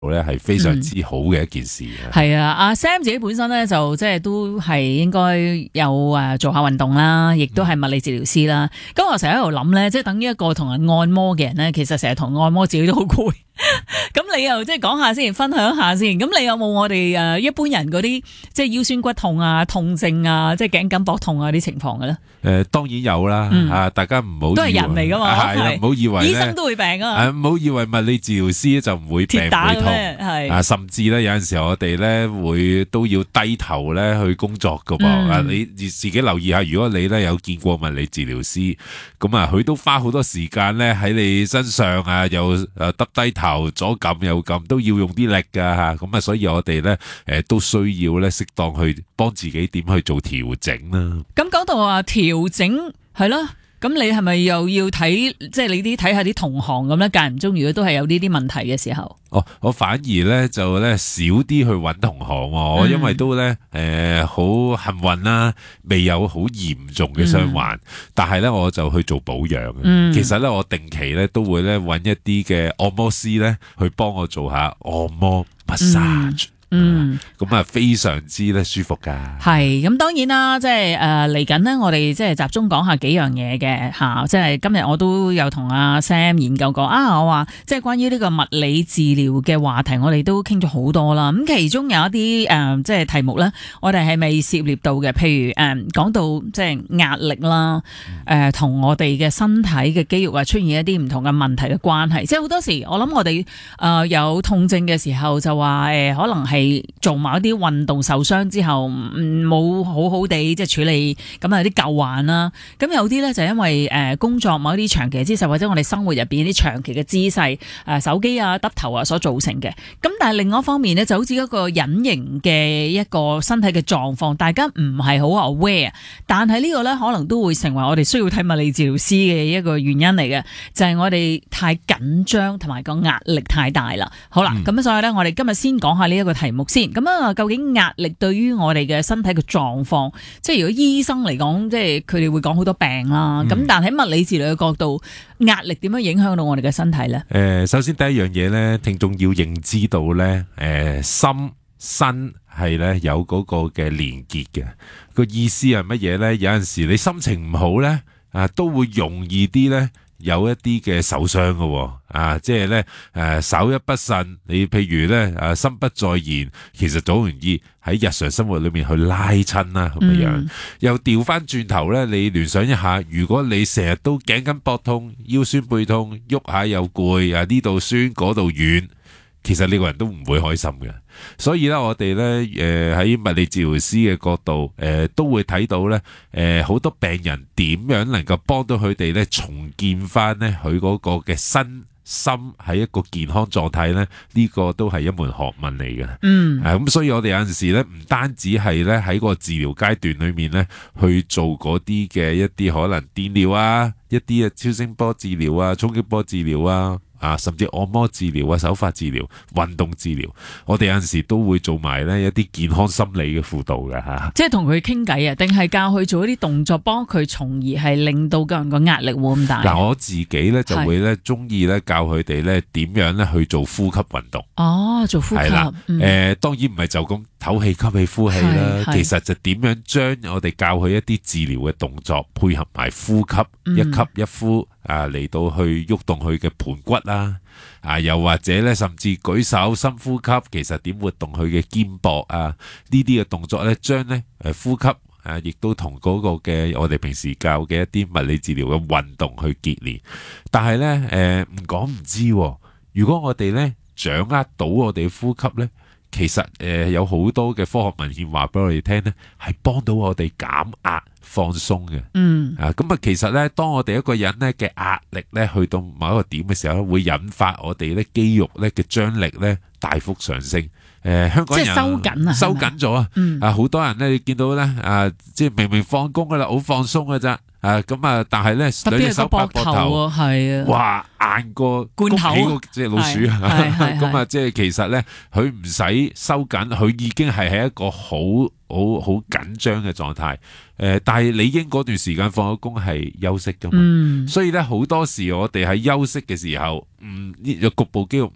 咧係非常之好嘅一件事嘅。 係啊，阿 Sam 自己本身咧就即係都係應該有做下運動啦，亦都係物理治療師啦。咁我成日喺度諗咧，即係等於一個同人按摩嘅人咧，其實成日同按摩自己都好攰。咁你又即係講下先，分享下先。咁你有冇我哋一般人嗰啲即係腰酸骨痛啊、痛症啊、即係頸緊膊痛啊啲情況嘅咧？ 當然有啦，大家唔好都係人嚟噶嘛， 係唔好以為醫生都會病啊， 唔好以為物理治療師就唔會病會痛，係甚至咧有陣時候我哋咧都要低頭咧去工作噶噃。你自己留意下，如果你咧有見過物理治療師，咁佢都花好多時間咧喺你身上啊，又耷低頭左撳右撳，都要用啲力噶吓。咁所以我哋咧都需要咧適當去幫自己點去做調整啦。 咁講到話調整係咯，咁你係咪又要睇，即係你睇下啲同行咁咧？間唔中如果都係有呢啲問題嘅時候， 我反而咧就咧少啲去揾同行，因為都咧好幸運啦，未有好嚴重嘅傷患，但係咧我就去做保養。其實咧我定期咧都會咧揾一啲嘅按摩師咧去幫我做下按摩 massage。咁非常之咧舒服噶。係咁當然啦，即係嚟緊呢，我哋即係集中講下幾樣嘢嘅吓，即係今日我都有同阿 Sam 研究過我話即係關於呢個物理治療嘅話題，我哋都傾咗好多啦。咁其中有一啲即係題目咧，我哋係未涉獵到嘅，譬如講到即係壓力啦，同我哋嘅身體嘅肌肉出現一啲唔同嘅問題嘅關係。即係好多時我諗我哋有痛症嘅時候就話可能係做某一啲運動受傷之後冇好好地即係處理，咁有啲舊患啦。咁有啲咧就因為工作某一啲長期嘅姿勢，或者我哋生活入邊啲長期嘅姿勢，手機啊、耷頭啊所造成嘅。咁但係另外一方面咧，就好似一個隱形嘅一個身體嘅狀況，大家唔係好 aware， 但係呢個咧可能都會成為我哋需要睇物理治療師嘅一個原因嚟嘅，就係我哋太緊張同埋個壓力太大啦。好啦，咁所以咧我哋今日先講下呢一個題目先。咁究竟壓力對於我哋嘅身體嘅狀況，即係如果醫生嚟講，即係佢哋會講好多病啦。咁但喺物理治療嘅角度，壓力點樣影響到我哋嘅身體咧？ 首先第一樣嘢咧，聽眾要認知到咧，心身係咧有嗰個嘅連結嘅。個意思係乜嘢咧？有陣時你心情唔好咧，都會容易啲咧。有一啲嘅受傷嘅，即係咧，稍一不慎，你譬如咧，心不在焉，其實就好容易喺日常生活裏面去拉親啦，咁樣。又調翻轉頭咧，你聯想一下，如果你成日都頸緊膊痛、腰酸背痛，喐下又攰，呢度酸嗰度軟，其實呢個人都唔會開心嘅。所以咧，我哋咧，喺物理治療師嘅角度，都會睇到咧，好多病人點樣能夠幫到佢哋咧重建翻咧佢嗰個嘅身心喺一個健康狀態咧，呢個都係一門學問嚟嘅。咁所以我哋有陣時咧，唔單止係咧喺個治療階段裏面咧去做嗰啲嘅一啲可能電療啊，一啲超聲波治療啊、衝擊波治療啊。甚至按摩治療啊、手法治療、運動治療，我哋有陣時都會做埋呢一啲健康心理嘅輔導嘅嚇。即係同佢傾偈啊，定係教佢做一啲動作，幫佢從而係令到個人個壓力冇咁大。嗱，我自己咧就會咧中意咧教佢哋咧點樣咧去做呼吸運動。做呼吸。係啦，當然唔係就咁唞氣、吸氣、呼氣啦。其實就點樣將我哋教佢一啲治療嘅動作，配合埋呼吸，一吸一呼。嚟到去喐動佢嘅盤骨啦，又或者咧，甚至舉手深呼吸，其實點活動佢嘅肩膊呢啲嘅動作咧，將咧呼吸亦都同嗰個嘅我哋平時教嘅一啲物理治療嘅運動去結連。但係咧唔講唔知，如果我哋咧掌握到我哋嘅呼吸咧，其實有好多嘅科學文獻話俾我哋聽咧，係幫到我哋減壓放鬆嘅。咁其實咧，當我哋一個人咧嘅壓力咧去到某一個點嘅時候，會引發我哋咧肌肉咧嘅張力咧大幅上升。香港人即係收緊咗啊！好多人咧，你見到咧即係明明放工噶啦，好放鬆噶咋。但係咧兩隻手拍膊頭，係哇硬過罐頭嗰隻老鼠咁即係其實咧，佢唔使收緊，佢已經係喺一個好緊張嘅狀態。但係理應嗰段時間放咗工係休息噶嘛。所以咧好多時我哋喺休息嘅時候，局部肌肉唔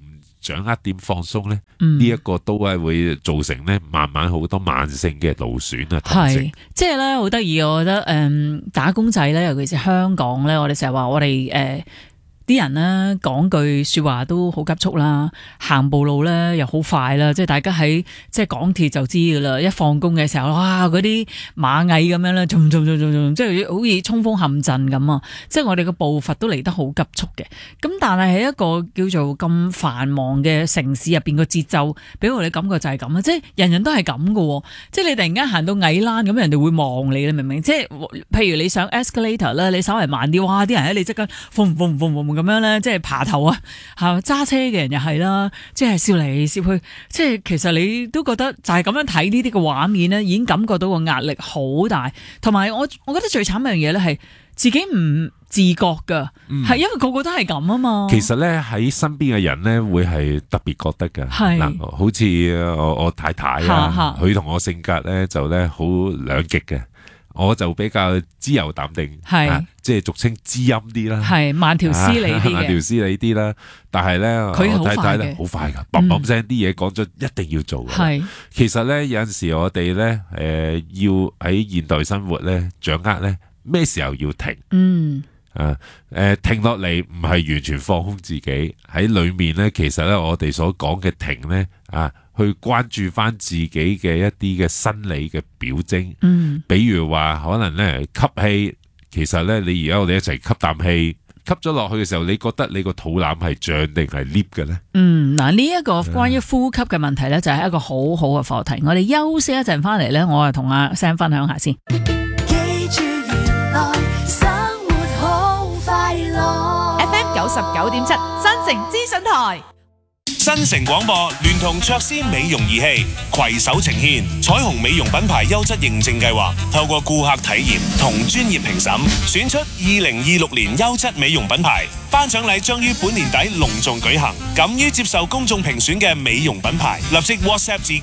掌握點放鬆呢？ 嗯呢一個都係會造成呢慢慢好多慢性嘅勞損啊，痛症係，即係咧好得意，我覺得打工仔咧，尤其是香港咧，我哋成日話我哋啲人咧講句說話都好急促啦，行步路咧又好快啦，即係大家喺即係港鐵就知噶啦，一放工嘅時候，哇嗰啲螞蟻咁樣咧，即係好似衝鋒陷陣咁啊！即係我哋嘅步伐都嚟得好急促嘅。咁但係喺一個叫做咁繁忙嘅城市入邊，個節奏俾我哋感覺就係咁啊！即係人人都係咁噶，即係你突然間行到矮欄咁，人哋會望你，你明唔明？即係譬如你上 escalator 咧，你稍為慢啲，哇！啲人喺你即刻咁樣咧，即係爬頭啊，係揸車嘅人又係啦，即係笑嚟笑去，即係其實你都覺得就係咁樣睇呢啲嘅畫面咧，已經感覺到個壓力好大，同埋我覺得最慘嘅一樣嘢咧係自己唔自覺噶，係因為個個都係咁啊嘛。 其實咧喺身邊嘅人咧會係特別覺得嘅， 係嗱，好似我太太啊，佢同我性格咧就咧好兩極嘅。我就比較自由淡定，即係俗稱知音啲啦， 係慢條斯理啲嘅， 慢條斯理啲啦。但係咧，我太太咧好快噶，砰砰聲啲嘢講咗一定要做嘅。係，其實咧有陣時我哋咧要喺現代生活咧掌握咧咩時候要停。停落嚟唔係完全放空自己喺裏面咧，其實咧我哋所講嘅停咧去關注翻自己嘅一啲嘅生理嘅表徵，比如話可能咧吸氣，其實咧你而家我哋一齊吸啖氣，吸咗落去嘅時候，你覺得你個肚腩係脹定係 lift 嘅咧？嗱，呢一個關於呼吸嘅問題咧，就係一個好好嘅課題。我哋休息一陣翻嚟咧，我啊同阿 Sam 分享下先。記住原來生活好快樂。FM 99.7新城資訊台。 新城廣播聯同卓斯美容儀器攜手呈現彩虹美容品牌優質認證計劃，透過顧客體驗同專業評審，選出2026年優質美容品牌。頒獎禮將於本年底隆重舉行，敢於接受公眾評選嘅美容品牌，立即 WhatsApp 至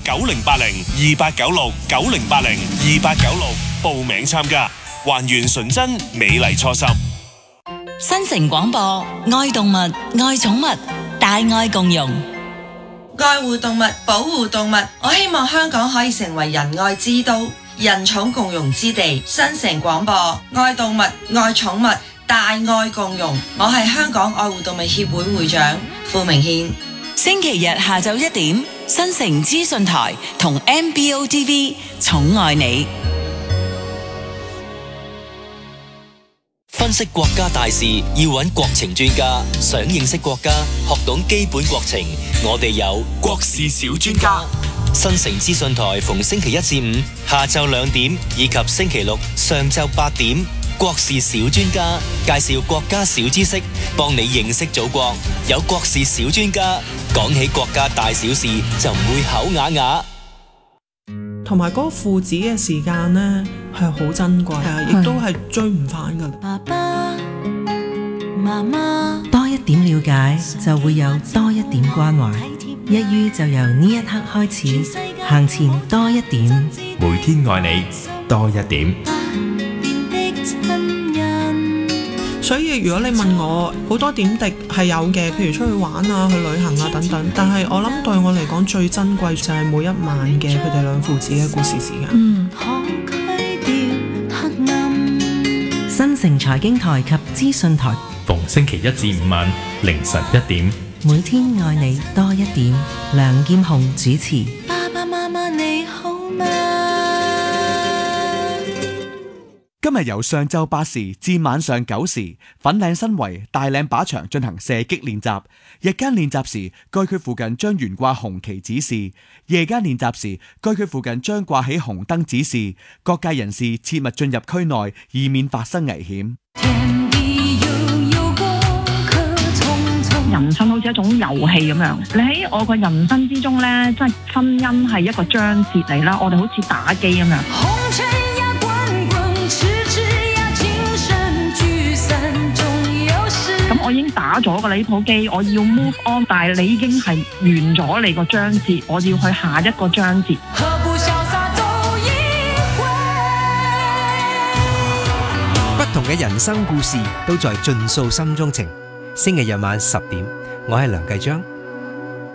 9080289690802896報名參加，還原純真美麗初心。 新城廣播，愛動物，愛寵物，大愛共融。 愛護動物，保護動物。我希望香港可以成為仁愛之都、人寵共融之地。新城廣播，愛動物，愛寵物，大愛共融。我係香港愛護動物協會會長傅明憲。 星期日下晝1點，新城資訊台同 MBO TV 寵愛你。 分析國家大事要揾國情專家，想認識國家，學懂基本國情，我哋有國事小專家。新城資訊台逢星期1至5下晝2點以及星期6上晝8點，國事小專家介紹國家小知識，幫你認識祖國。有國事小專家，講起國家大小事就唔會口啞啞。 同埋嗰個父子嘅時間呢，係好珍貴，亦都係追唔返㗎。 爸爸媽媽多一點了解，就會有多一點關懷。一於就由呢一刻開始，行前多一點， 每天愛你多一點。 所以如果你問我，好多點滴係有嘅，譬如出去玩啊、去旅行啊等等。但係我諗對我嚟講最珍貴就係每一晚嘅佢哋兩父子嘅故事時間。 新城財經台及資訊台， 逢星期1至5晚凌晨1點， 每天愛你多一點。梁劍虹主持。 爸爸媽媽你好嗎？ 今日由上晝8時至晚上9時，粉嶺新圍大嶺靶場進行射擊練習。日間練習時，該區附近將懸掛紅旗指示；夜間練習時，該區附近將掛起紅燈指示。各界人士切勿進入區內，以免發生危險。 人生好似一種遊戲咁樣，你喺我個人生之中呢，即係婚姻係一個章節嚟啦，我哋好似打機咁樣。咁我已經打咗㗎啦呢鋪機，我要 move on， 但係你已經係完咗你個章節，我要去下一個章節。 不同嘅人生故事都在盡訴心中情。星期日晚10點，我係梁繼章。